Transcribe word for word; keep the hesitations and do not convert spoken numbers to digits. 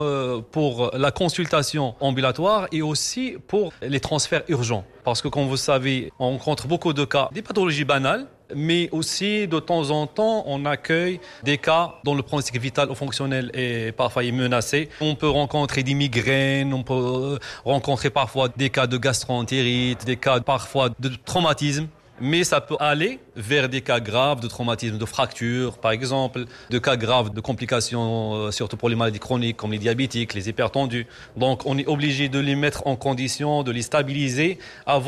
euh, pour la consultation ambulatoire et aussi pour les transferts urgents. Parce que comme vous savez, on rencontre beaucoup de cas, des pathologies banales, mais aussi de temps en temps, on accueille des cas dont le pronostic vital ou fonctionnel est parfois menacé. On peut rencontrer des migraines, on peut rencontrer parfois des cas de gastro-entérite, des cas parfois de traumatisme. Mais ça peut aller vers des cas graves de traumatisme, de fractures, par exemple, de cas graves de complications, euh, surtout pour les maladies chroniques comme les diabétiques, les hypertendus. Donc, on est obligé de les mettre en condition, de les stabiliser avant